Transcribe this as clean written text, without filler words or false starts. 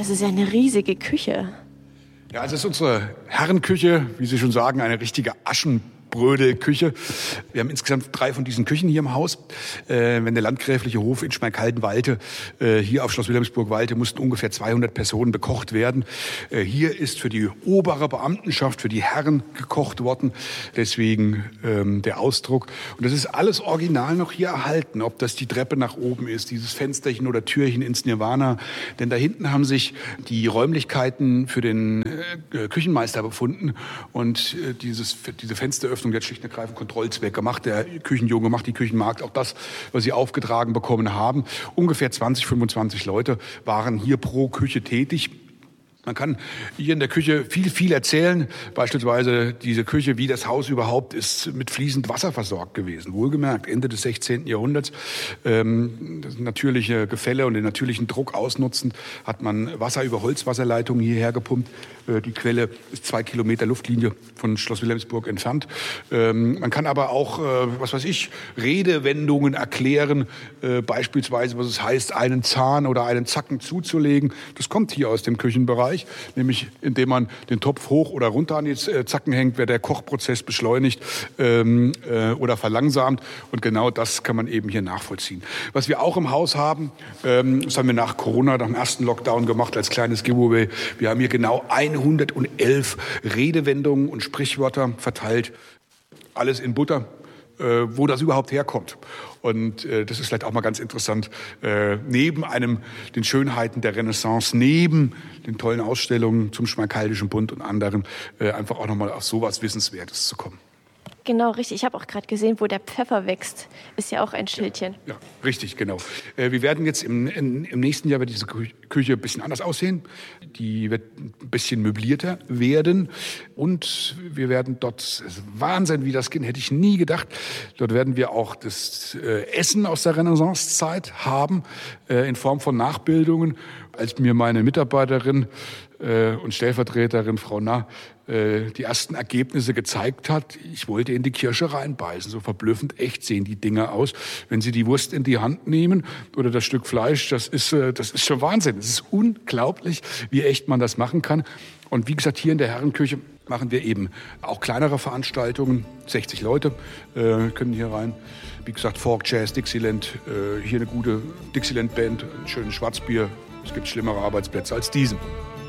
Das ist ja eine riesige Küche. Ja, es ist unsere Herrenküche, wie Sie schon sagen, eine richtige Aschenbrödelküche. Wir haben insgesamt 3 von diesen Küchen hier im Haus. Wenn der landgräfliche Hof in Schmalkalden-Walde, hier auf Schloss Wilhelmsburg-Walde, mussten ungefähr 200 Personen bekocht werden. Hier ist für die obere Beamtenschaft, für die Herren gekocht worden. Deswegen der Ausdruck. Und das ist alles original noch hier erhalten. Ob das die Treppe nach oben ist, dieses Fensterchen oder Türchen ins Nirvana. Denn da hinten haben sich die Räumlichkeiten für den Küchenmeister befunden. Und diese Fensteröffnung, die hat schlicht und ergreifend Kontrollzweck gemacht. Der Küchenjunge macht, die Küchenmagd auch das, was sie aufgetragen bekommen haben. Ungefähr 20, 25 Leute waren hier pro Küche tätig. Man kann hier in der Küche viel erzählen. Beispielsweise diese Küche, wie das Haus überhaupt ist, mit fließend Wasser versorgt gewesen. Wohlgemerkt, Ende des 16. Jahrhunderts. Das natürliche Gefälle und den natürlichen Druck ausnutzend hat man Wasser über Holzwasserleitungen hierher gepumpt. Die Quelle ist 2 Kilometer Luftlinie von Schloss Wilhelmsburg entfernt. Man kann aber auch, Redewendungen erklären. Beispielsweise, was es heißt, einen Zahn oder einen Zacken zuzulegen. Das kommt hier aus dem Küchenbereich. Nämlich indem man den Topf hoch oder runter an die Zacken hängt, wird der Kochprozess beschleunigt oder verlangsamt. Und genau das kann man eben hier nachvollziehen. Was wir auch im Haus haben, das haben wir nach Corona, nach dem ersten Lockdown gemacht als kleines Giveaway. Wir haben hier genau 111 Redewendungen und Sprichwörter verteilt. Alles in Butter. Wo das überhaupt herkommt. Und das ist vielleicht auch mal ganz interessant, neben den Schönheiten der Renaissance, neben den tollen Ausstellungen zum Schmalkaldischen Bund und anderen, einfach auch nochmal auf sowas Wissenswertes zu kommen. Genau, richtig. Ich habe auch gerade gesehen, wo der Pfeffer wächst. Ist ja auch ein Schildchen. Ja, richtig, genau. Wir werden jetzt im nächsten Jahr wird diese Küche ein bisschen anders aussehen. Die wird ein bisschen möblierter werden. Und wir werden dort, das ist Wahnsinn, wie das geht, hätte ich nie gedacht. Dort werden wir auch das Essen aus der Renaissancezeit haben, in Form von Nachbildungen. Als mir meine Mitarbeiterin und Stellvertreterin, Frau Nah, die ersten Ergebnisse gezeigt hat, ich wollte in die Kirsche reinbeißen. So verblüffend echt sehen die Dinger aus. Wenn Sie die Wurst in die Hand nehmen oder das Stück Fleisch, das ist schon Wahnsinn. Es ist unglaublich, wie echt man das machen kann. Und wie gesagt, hier in der Herrenküche machen wir eben auch kleinere Veranstaltungen. 60 Leute können hier rein. Wie gesagt, Folk, Jazz, Dixieland, hier eine gute Dixieland-Band, ein schönes Schwarzbier. Es gibt schlimmere Arbeitsplätze als diesen.